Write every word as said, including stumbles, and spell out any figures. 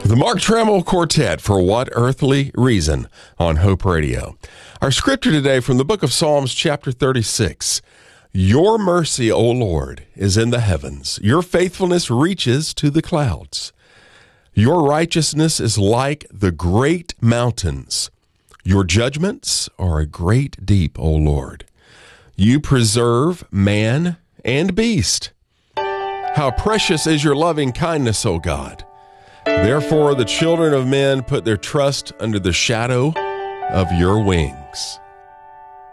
The Mark Trammell Quartet for What Earthly Reason on Hope Radio. Our scripture today from the book of Psalms, chapter thirty-six. Your mercy, O Lord, is in the heavens. Your faithfulness reaches to the clouds. Your righteousness is like the great mountains. Your judgments are a great deep, O Lord. You preserve man and beast. How precious is your loving kindness, O God. Therefore, the children of men put their trust under the shadow of your wings.